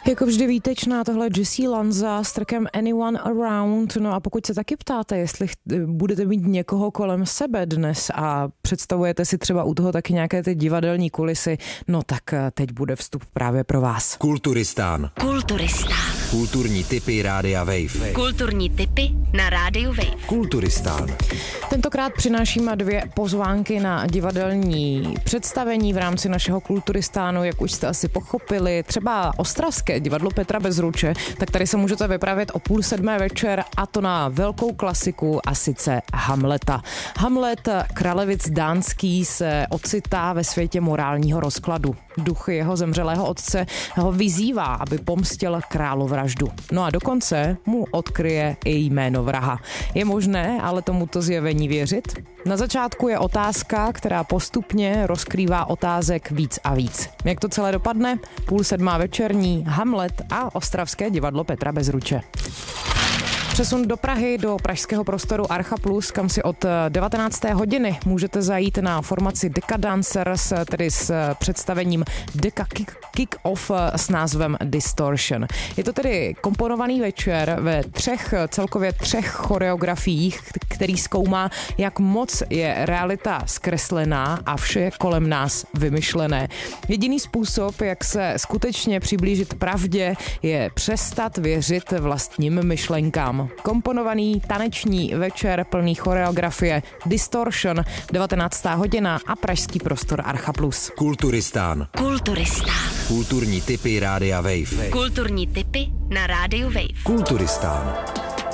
Jako vždy výtečná tohle Jessie Lanza s trackem Anyone Around. No a pokud se taky ptáte, jestli budete mít někoho kolem sebe dnes a představujete si třeba u toho taky nějaké ty divadelní kulisy, no tak teď bude vstup právě pro vás. Kulturistán. Kulturní tipy Rádia Wave. Kulturní tipy na Rádiu Wave. Kulturistán. Tentokrát přinášíme 2 pozvánky na divadelní představení v rámci našeho Kulturistánu, jak už jste asi pochopili. Třeba ostravské divadlo Petra Bezruče, tak tady se můžete vypravit o 6:30 večer, a to na velkou klasiku, a sice Hamleta. Hamlet, kralevic dánský, se ocitá ve světě morálního rozkladu. Duch jeho zemřelého otce ho vyzývá, aby pomstil královraždu. No a dokonce mu odkryje i jméno vraha. Je možné ale tomuto zjevení věřit? Na začátku je otázka, která postupně rozkrývá otázek víc a víc. Jak to celé dopadne? 6:30 večerní Hamlet a ostravské divadlo Petra Bezruče. Přesun do Prahy, do pražského prostoru Archa Plus, kam si od 19. hodiny můžete zajít na formaci Decca Dancers, tedy s představením Decca Kick-Off s názvem Distortion. Je to tedy komponovaný večer ve celkově třech choreografiích, který zkoumá, jak moc je realita zkreslená a vše je kolem nás vymyšlené. Jediný způsob, jak se skutečně přiblížit pravdě, je přestat věřit vlastním myšlenkám. Komponovaný taneční večer plný choreografie Distortion, 19. hodina a pražský prostor Archa Plus. Kulturistán. Kulturní Kulturní tipy Rádia Wave. Kulturní tipy na Rádiu Wave. Kulturistán.